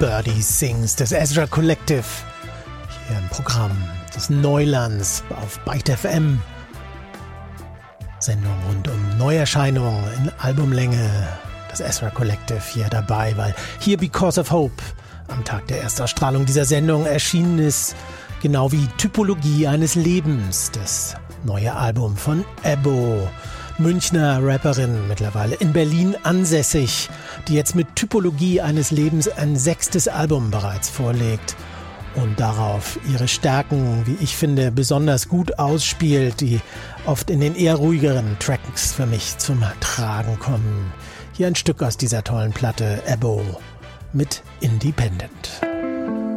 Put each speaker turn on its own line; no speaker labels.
Birdie Sings des Ezra Collective. Hier im Programm des Neulands auf Byte FM. Sendung rund um Neuerscheinungen in Albumlänge. Das Ezra Collective hier dabei, weil hier Because of Hope am Tag der Erstausstrahlung dieser Sendung erschienen ist. Genau wie Typologie eines Lebens, das neue Album von Ebo. Münchner Rapperin, mittlerweile in Berlin ansässig, die jetzt mit Typologie eines Lebens ein 6. Album bereits vorlegt und darauf ihre Stärken, wie ich finde, besonders gut ausspielt, die oft in den eher ruhigeren Tracks für mich zum Tragen kommen. Hier ein Stück aus dieser tollen Platte, Ebo mit Independent.